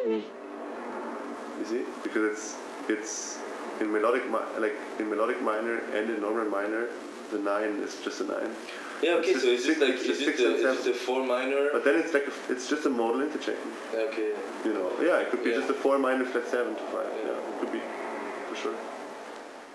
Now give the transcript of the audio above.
You see, because it's in melodic minor and in normal minor, the 9 is just a 9. Yeah, okay, so it's just a 4 minor? But then it's just a modal interchain. Okay. You know, yeah, it could be just a 4 minor flat 7 to 5. Yeah, it could be, for sure.